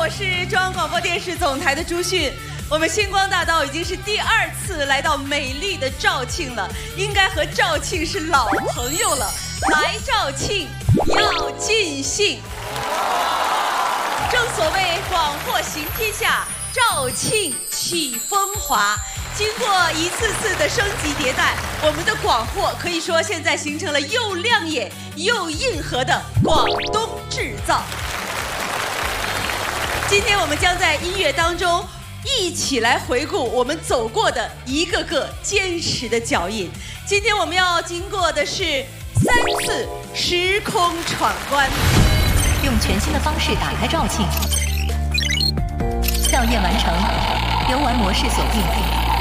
我是中央广播电视总台的朱迅。我们星光大道已经是第2次来到美丽的肇庆了，应该和肇庆是老朋友了。来肇庆要尽兴。正所谓广货行天下，肇庆起风华。经过一次次的升级迭代，我们的广货可以说现在形成了又亮眼又硬核的广东制造。今天我们将在音乐当中一起来回顾我们走过的一个个坚持的脚印。今天我们要经过的是3次时空闯关， 用全新的方式打开肇庆，校验完成，游玩模式锁定。